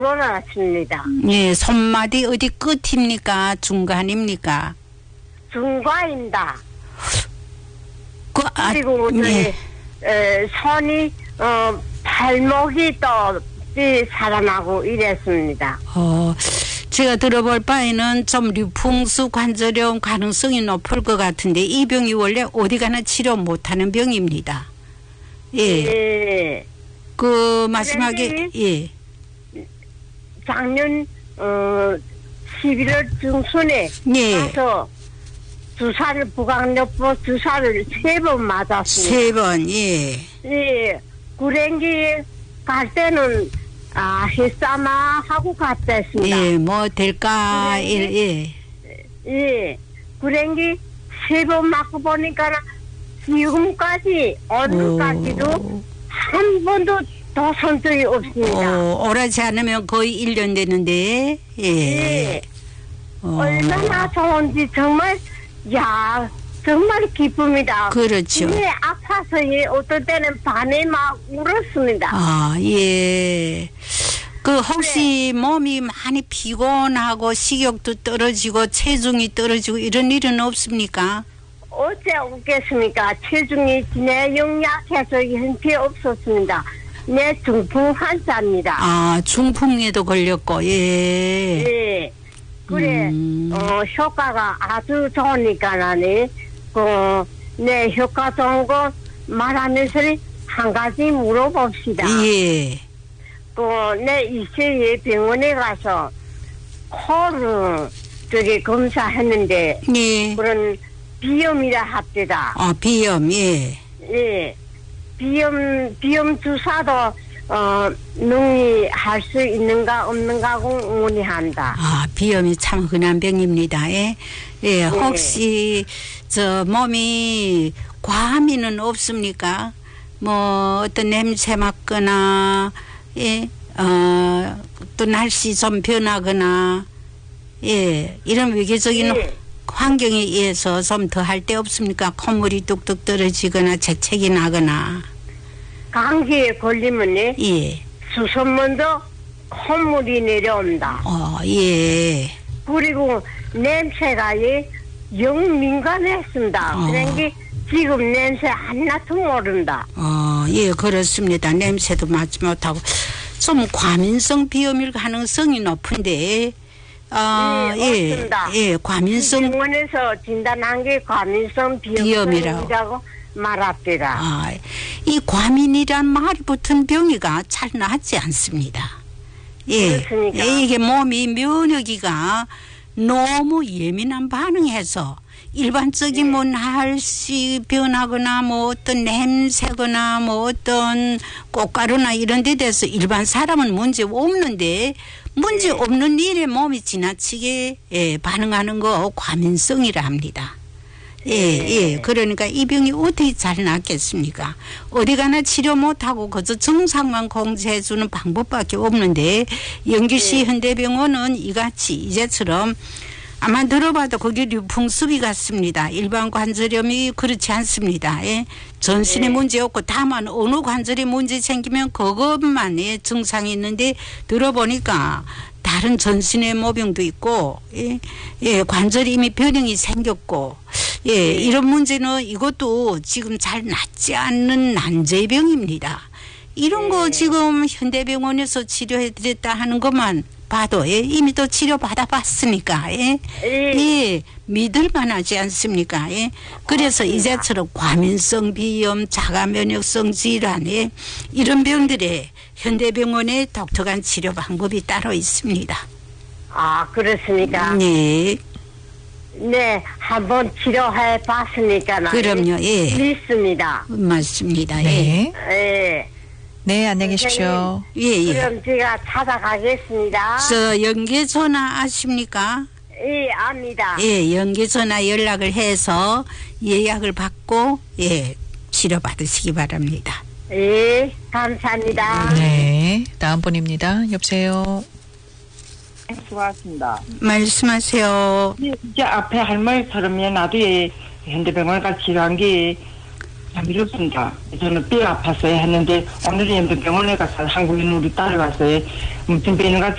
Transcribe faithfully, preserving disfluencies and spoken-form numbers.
돌아왔습니다. 예, 손마디 어디 끝입니까? 중간입니까? 중과입니다. 그, 아, 그리고 저기 예. 에, 손이 어, 발목이 또 이 살아나고 이랬습니다. 어, 제가 들어볼 바에는 좀 류풍수 관절염 가능성이 높을 것 같은데 이 병이 원래 어디 가나 치료 못하는 병입니다. 예. 예. 그 마지막에 예. 작년 어, 십일월 중순에 예. 가서 주사를 부강요법 주사를 세 번 맞았습니다. 세 번. 예. 예. 구랭기 갈 때는 아 해싸마 하고 갔댔습니다. 예. 뭐 될까? 예. 예. 예. 구랭기 세 번 맞고 보니까 지금까지 오늘까지도 한 번도 더 손적이 없습니다. 오, 오라지 않으면 거의 일 년 되는데. 예. 예. 어. 얼마나 좋은지 정말 야 정말 기쁩니다. 그렇죠. 예, 아파서 예, 어떨 때는 밤에 막 울었습니다. 아, 예. 그 혹시 네. 몸이 많이 피곤하고 식욕도 떨어지고 체중이 떨어지고 이런 일은 없습니까? 어째 없겠습니까? 체중이 진해영 약해서 형편 없었습니다. 내 중풍 환자입니다. 아, 중풍에도 걸렸고, 예. 예. 그래, 음. 어, 효과가 아주 좋으니까 나는, 그, 내 효과 좋은 거 말하면서 한 가지 물어봅시다. 예. 그, 내 이세에 병원에 가서 코를 저기 검사했는데, 예. 그런 비염이라 합니다. 어, 비염, 예. 예. 비염, 비염 주사도, 어, 능히 할 수 있는가 없는가 고 문의한다. 아, 비염이 참 흔한 병입니다. 예. 예, 혹시, 저, 몸이 과미는 없습니까? 뭐, 어떤 냄새 맡거나, 예, 어, 또 날씨 좀 변하거나, 예, 이런 위기적인 예. 환경에 의해서 좀 더 할 데 없습니까? 콧물이 뚝뚝 떨어지거나 재채기 나거나. 감기에 걸리면 예. 수선 먼저 콧물이 내려온다. 어, 예. 그리고 냄새가 예, 영 민감했습니다. 어. 그러니 지금 냄새 하나도 모른다. 어, 예, 그렇습니다. 냄새도 맡지 못하고. 좀 과민성 비염일 가능성이 높은데, 아, 예, 예, 없습니다. 예, 과민성, 병원에서 진단한 게 과민성 비염이라고. 비염이라고 말합니다. 아, 이 과민이란 말이 붙은 병이가 잘 낫지 않습니다. 예, 그렇습니까? 예, 이게 몸이 면역이가 너무 예민한 반응해서 일반적인 네. 뭐 날씨 변하거나 뭐 어떤 냄새거나 뭐 어떤 꽃가루나 이런 데 대해서 일반 사람은 문제 없는데 문제 네. 없는 일에 몸이 지나치게 예, 반응하는 거 과민성이라 합니다. 예, 네. 예. 그러니까 이 병이 어떻게 잘 낫겠습니까? 어디 가나 치료 못하고 그저 증상만 공제해주는 방법밖에 없는데 영기시 네. 현대병원은 이같이 이제처럼 아마 들어봐도 거기 류풍수비 같습니다. 일반 관절염이 그렇지 않습니다. 예. 전신에 네. 문제 없고 다만 어느 관절에 문제 생기면 그것만의 증상이 있는데 들어보니까 다른 전신의 모병도 있고 예, 예 관절이 이미 변형이 생겼고 예 네. 이런 문제는 이것도 지금 잘 낫지 않는 난제병입니다. 이런 거 네. 지금 현대병원에서 치료해드렸다 하는 것만 봐도 예, 이미 또 치료 받아봤으니까 예, 예. 예 믿을 만하지 않습니까? 예. 그래서 맞습니다. 이제처럼 과민성 비염, 자가 면역성 질환 예, 이런 병들에 현대병원에 독특한 치료 방법이 따로 있습니다. 아, 그렇습니까? 네, 네, 한번 치료해 봤으니까 그럼요. 예, 믿습니다. 맞습니다. 예, 네. 예. 네, 안녕히 계십시오. 예, 예. 그럼 제가 찾아가겠습니다. 저 연계 전화 아십니까? 예, 압니다. 예, 연계 전화 연락을 해서 예약을 받고 예 치료 받으시기 바랍니다. 예, 감사합니다. 네, 다음 분입니다. 여보세요. 수고하셨습니다. 말씀하세요. 이제 앞에 할머니처럼 나도 예, 현대병원 가서 치료한 게 참 이렇습니다. 저는 뼈 아팠어요 했는데 오늘은 병원에 가서 한국인 우리 딸이 왔어요. 무슨 병인 것